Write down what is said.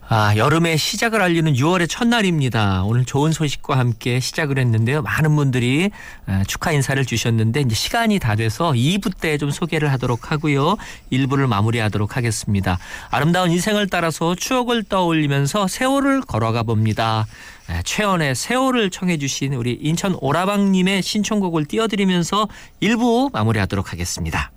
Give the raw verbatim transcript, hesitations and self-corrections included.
아, 여름의 시작을 알리는 유월의 첫날입니다. 오늘 좋은 소식과 함께 시작을 했는데요. 많은 분들이 축하 인사를 주셨는데 이제 시간이 다 돼서 이 부 때 좀 소개를 하도록 하고요. 일 부를 마무리하도록 하겠습니다. 아름다운 인생을 따라서 추억을 떠올리면서 세월을 걸어가 봅니다. 최연의 세월을 청해 주신 우리 인천 오라방님의 신청곡을 띄워드리면서 일 부 마무리하도록 하겠습니다.